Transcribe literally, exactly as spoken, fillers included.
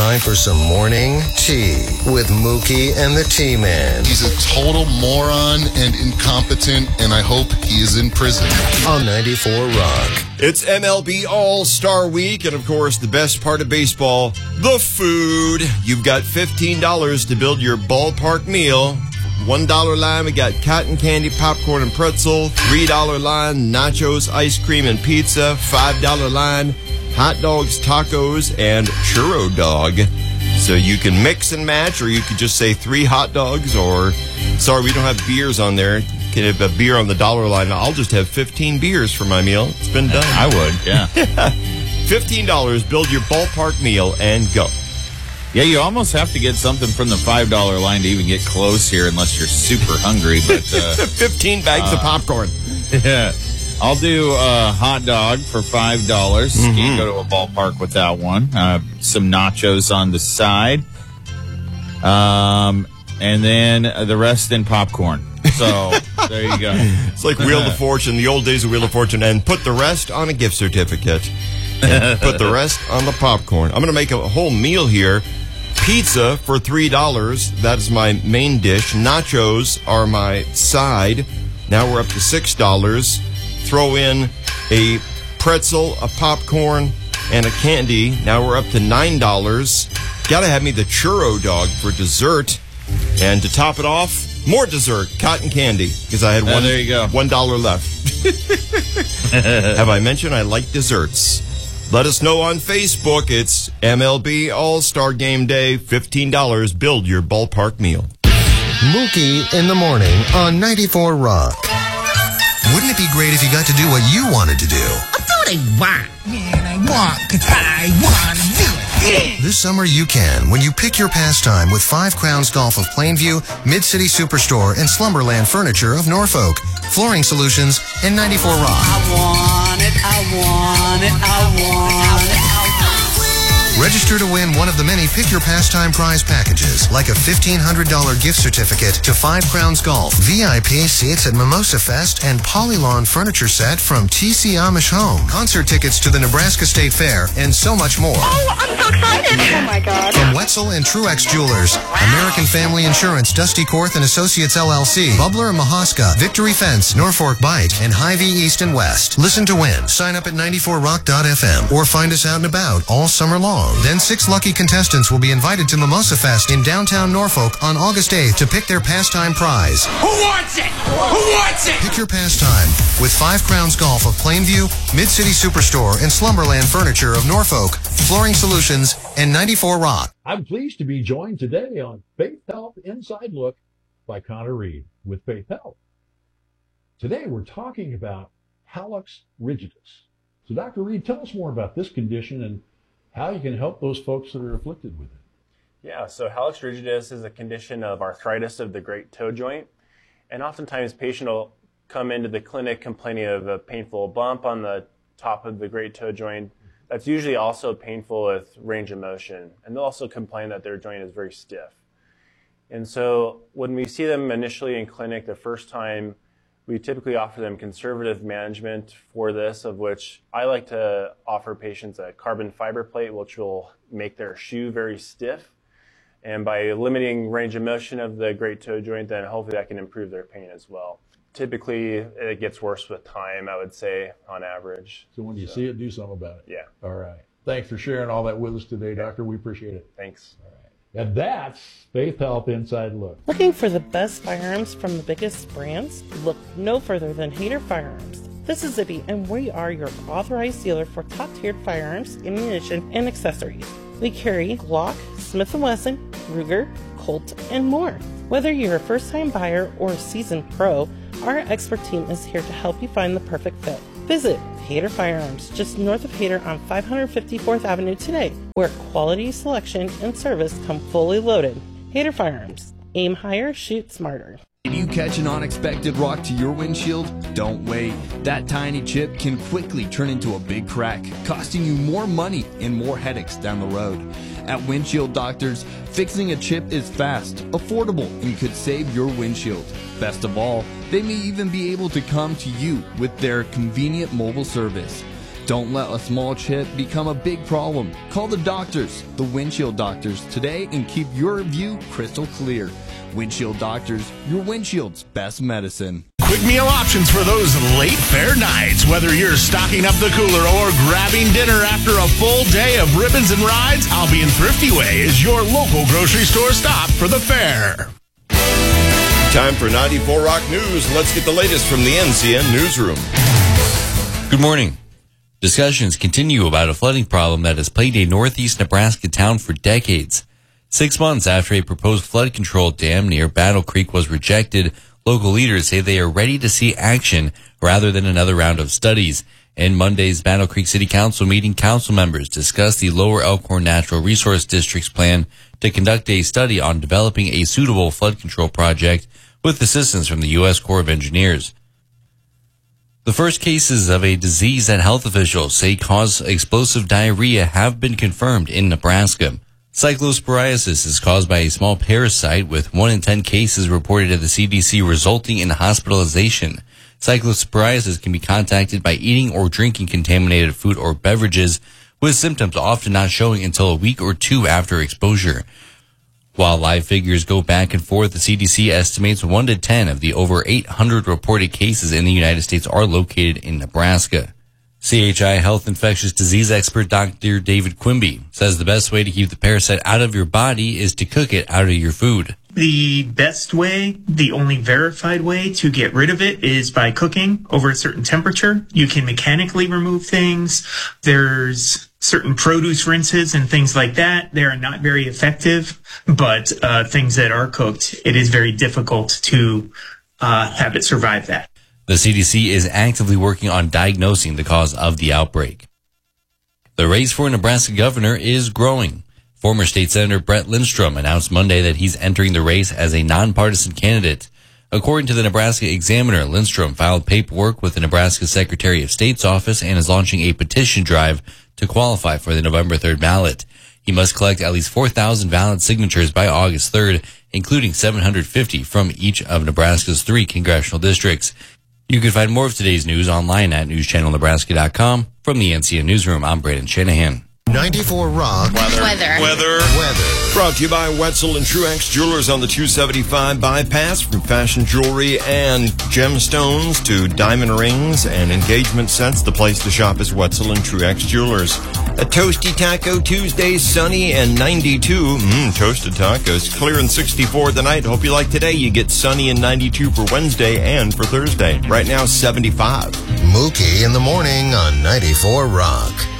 time for some morning tea with Mookie and the T-Man. He's a total moron and incompetent, and I hope he is in prison. On ninety-four Rock. It's M L B All-Star Week, and of course, the best part of baseball, the food. You've got fifteen dollars to build your ballpark meal. one dollar line, we got cotton candy, popcorn, and pretzel. three dollar line, nachos, ice cream, and pizza. five dollar line, hot dogs, tacos, and churro dog. So you can mix and match, or you could just say three hot dogs, or, sorry, we don't have beers on there. You can have a beer on the dollar line. I'll just have fifteen beers for my meal. It's been done. I would, yeah. fifteen dollars, build your ballpark meal, and go. Yeah, you almost have to get something from the five dollar line to even get close here unless you're super hungry. But uh, fifteen bags uh, of popcorn. Yeah. I'll do a hot dog for five dollars. Mm-hmm. You can go to a ballpark with that one. Uh, some nachos on the side. Um, and then the rest in popcorn. So there you go. It's like Wheel of Fortune, the old days of Wheel of Fortune, and put the rest on a gift certificate. And put the rest on the popcorn. I'm going to make a whole meal here. Pizza for three dollars. That is my main dish. Nachos are my side. Now we're up to six dollars. Throw in a pretzel, a popcorn, and a candy. Now we're up to nine dollars. Got to have me the churro dog for dessert. And to top it off, more dessert, cotton candy, because I had oh, one, there you go. one dollar left. Have I mentioned I like desserts? Let us know on Facebook. It's M L B All-Star Game Day. fifteen dollars. Build your ballpark meal. Mookie in the morning on ninety-four Rock. Wouldn't it be great if you got to do what you wanted to do? That's what I want. Man, I want because I want to do it. This summer you can when you pick your pastime with Five Crowns Golf of Plainview, Mid-City Superstore, and Slumberland Furniture of Norfolk, Flooring Solutions, and ninety-four Rock. I want it, I want it, I want it. Register to win one of the many Pick Your Pastime prize packages, like a fifteen hundred dollars gift certificate to Five Crowns Golf, V I P seats at Mimosa Fest, and Polylawn furniture set from T C Amish Home, concert tickets to the Nebraska State Fair, and so much more. Oh, I'm so excited! Oh, my God. From Wetzel and Truex Jewelers, American Family Insurance, Dusty Korth and Associates L L C, Bubbler and Mahaska, Victory Fence, Norfolk Bite, and Hy-Vee East and West. Listen to win. Sign up at ninety-four rock dot f m or find us out and about all summer long. Then six lucky contestants will be invited to Mimosa Fest in downtown Norfolk on August eighth to pick their pastime prize. Who wants it? Who wants it? Pick your pastime with Five Crowns Golf of Plainview, Mid-City Superstore, and Slumberland Furniture of Norfolk, Flooring Solutions, and ninety-four Rock. I'm pleased to be joined today on Faith Health Inside Look by Connor Reed with Faith Health. Today we're talking about hallux rigidus. So Doctor Reed, tell us more about this condition and how you can help those folks that are afflicted with it. Yeah, so hallux rigidus is a condition of arthritis of the great toe joint. And oftentimes, patient will come into the clinic complaining of a painful bump on the top of the great toe joint. That's usually also painful with range of motion. And they'll also complain that their joint is very stiff. And so when we see them initially in clinic the first time, we typically offer them conservative management for this, of which I like to offer patients a carbon fiber plate, which will make their shoe very stiff. And by limiting range of motion of the great toe joint, then hopefully that can improve their pain as well. Typically, it gets worse with time, I would say, on average. So when you so, see it, do something about it. Yeah. All right. Thanks for sharing all that with us today, Doctor. We appreciate it. Thanks. All right. And that's Faith Health Inside Look. Looking for the best firearms from the biggest brands? Look no further than Hader Firearms. This is Zippy, and we are your authorized dealer for top-tiered firearms, ammunition, and accessories. We carry Glock, Smith and Wesson, Ruger, Colt, and more. Whether you're a first-time buyer or a seasoned pro, our expert team is here to help you find the perfect fit. Visit Hader Firearms, just north of Hader on five fifty-fourth Avenue today, where quality, selection, and service come fully loaded. Hader Firearms. Aim higher, shoot smarter. Did you catch an unexpected rock to your windshield? Don't wait. That tiny chip can quickly turn into a big crack, costing you more money and more headaches down the road. At Windshield Doctors, fixing a chip is fast, affordable, and could save your windshield. Best of all, they may even be able to come to you with their convenient mobile service. Don't let a small chip become a big problem. Call the doctors, the Windshield Doctors, today and keep your view crystal clear. Windshield Doctors, your windshield's best medicine. Quick meal options for those late fair nights. Whether you're stocking up the cooler or grabbing dinner after a full day of ribbons and rides, Albion Thrifty Way is your local grocery store stop for the fair. Time for ninety-four Rock News. Let's get the latest from the N C N Newsroom. Good morning. Discussions continue about a flooding problem that has plagued a northeast Nebraska town for decades. Six months after a proposed flood control dam near Battle Creek was rejected, local leaders say they are ready to see action rather than another round of studies. In Monday's Battle Creek City Council meeting, council members discussed the Lower Elkhorn Natural Resource District's plan to conduct a study on developing a suitable flood control project with assistance from the U S Corps of Engineers. The first cases of a disease that health officials say cause explosive diarrhea have been confirmed in Nebraska. Cyclosporiasis is caused by a small parasite, with one in ten cases reported at the C D C resulting in hospitalization. Cyclosporiasis can be contacted by eating or drinking contaminated food or beverages, with symptoms often not showing until a week or two after exposure. While live figures go back and forth, the C D C estimates one to ten of the over eight hundred reported cases in the United States are located in Nebraska. C H I Health infectious disease expert Doctor David Quimby says the best way to keep the parasite out of your body is to cook it out of your food. The best way, the only verified way to get rid of it is by cooking over a certain temperature. You can mechanically remove things. There's certain produce rinses and things like that. They are not very effective, but uh, things that are cooked, it is very difficult to uh, have it survive that. The C D C is actively working on diagnosing the cause of the outbreak. The race for Nebraska governor is growing. Former State Senator Brett Lindstrom announced Monday that he's entering the race as a nonpartisan candidate. According to the Nebraska Examiner, Lindstrom filed paperwork with the Nebraska Secretary of State's office and is launching a petition drive to qualify for the November third ballot. He must collect at least four thousand valid signatures by August third, including seven hundred fifty from each of Nebraska's three congressional districts. You can find more of today's news online at news channel nebraska dot com. From the N C N Newsroom, I'm Braden Shanahan. ninety-four Rock. Weather. Weather. Weather. Weather. Brought to you by Wetzel and Truex Jewelers on the two seventy-five bypass. From fashion jewelry and gemstones to diamond rings and engagement sets, the place to shop is Wetzel and Truex Jewelers. A toasty taco Tuesday, sunny and ninety-two. Mmm, toasted tacos. Clear and sixty-four tonight. Hope you like today. You get sunny and ninety-two for Wednesday and for Thursday. Right now, seventy-five. Mookie in the morning on ninety-four Rock.